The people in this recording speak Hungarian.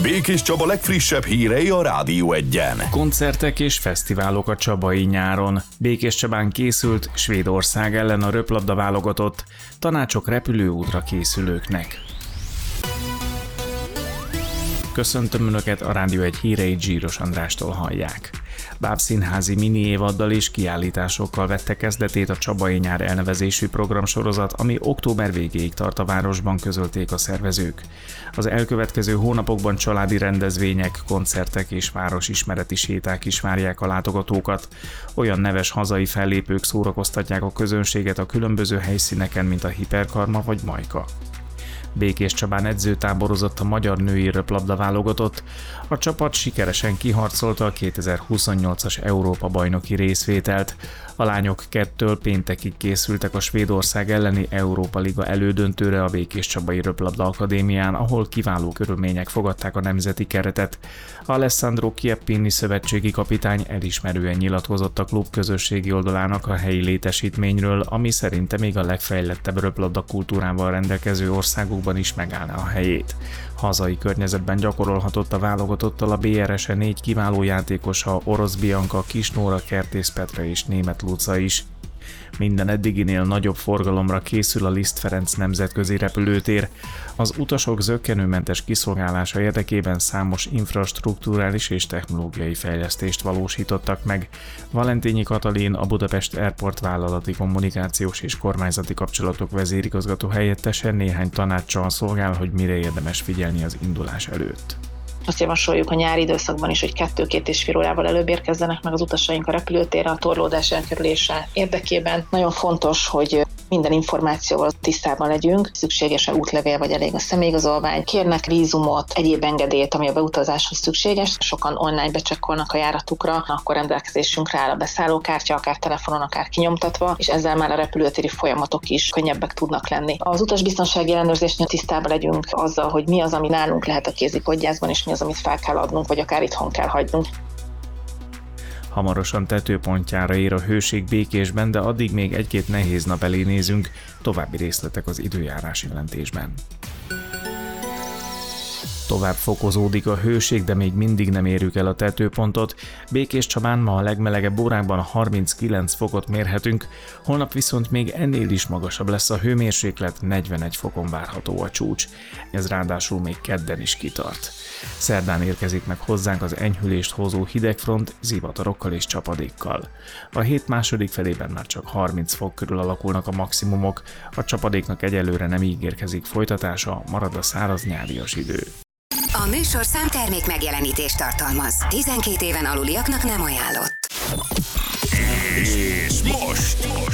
Békés Csaba legfrissebb hírei a Rádió Egyen. Koncertek és fesztiválok a csabai nyáron. Békés Csabán készült Svédország ellen a röplabda válogatott, tanácsok repülőútra készülőknek. Köszöntöm Önöket, a Rádió Egy híreit Zsíros Andrástól hallják. Bábszínházi mini évaddal és kiállításokkal vette kezdetét a Csabai nyár elnevezésű programsorozat, ami október végéig tart a városban, közölték a szervezők. Az elkövetkező hónapokban családi rendezvények, koncertek és városismereti séták is várják a látogatókat. Olyan neves hazai fellépők szórakoztatják a közönséget a különböző helyszíneken, mint a Hiperkarma vagy Majka. Békés Csabán edzőtáborozott a magyar női röplabda válogatott. A csapat sikeresen kiharcolta a 2028-as Európa-bajnoki részvételt. A lányok kettől péntekig készültek a Svédország elleni Európa Liga elődöntőre a Békés Csabai Röplabda Akadémián, ahol kiváló körülmények fogadták a nemzeti keretet. Alessandro Chiappini szövetségi kapitány elismerően nyilatkozott a klub közösségi oldalának a helyi létesítményről, ami szerinte még a legfejlettebb röplabda kultúrával rendelkező országokban is megállná a helyét. Hazai környezetben gyakorolhatott a válogatottal a BRS-e 4 kiváló játékosa, Orosz Bianca, Kis Nóra, Kertész Petra és Németh Luca is. Minden eddiginél nagyobb forgalomra készül a Liszt Ferenc nemzetközi repülőtér. Az utasok zökkenőmentes kiszolgálása érdekében számos infrastrukturális és technológiai fejlesztést valósítottak meg. Valentényi Katalin, a Budapest Airport vállalati kommunikációs és kormányzati kapcsolatok vezérigazgató helyettese néhány tanáccsal szolgál, hogy mire érdemes figyelni az indulás előtt. Azt javasoljuk a nyári időszakban is, hogy 2-2,5 órával előbb érkezzenek meg az utasaink a repülőtérre a torlódás elkerülése érdekében. Nagyon fontos, hogy minden információval tisztában legyünk, szükséges-e útlevél vagy elég a személyigazolvány, kérnek vízumot, egyéb engedélyt, ami a beutazáshoz szükséges. Sokan online becsekkolnak a járatukra, akkor rendelkezésünkre áll a beszállókártya, akár telefonon, akár kinyomtatva, és ezzel már a repülőtéri folyamatok is könnyebbek tudnak lenni. Az utasbiztonsági ellenőrzésnél tisztában legyünk azzal, hogy mi az, ami nálunk lehet a kézipodgyászban, és mi az, amit fel kell adnunk, vagy akár itthon kell hagynunk. Hamarosan tetőpontjára ér a hőség Békésben, de addig még egy-két nehéz nap elé nézünk, további részletek az időjárás jelentésben. Tovább fokozódik a hőség, de még mindig nem érjük el a tetőpontot. Békés Csabán ma a legmelegebb órákban 39 fokot mérhetünk, holnap viszont még ennél is magasabb lesz a hőmérséklet, 41 fokon várható a csúcs. Ez ráadásul még kedden is kitart. Szerdán érkezik meg hozzánk az enyhülést hozó hidegfront zivatarokkal és csapadékkal. A hét második felében már csak 30 fok körül alakulnak a maximumok, a csapadéknak egyelőre nem ígérkezik folytatása, marad a száraz nyárias idő. A műsorszám termék megjelenítést tartalmaz. 12 éven aluliaknak nem ajánlott. És most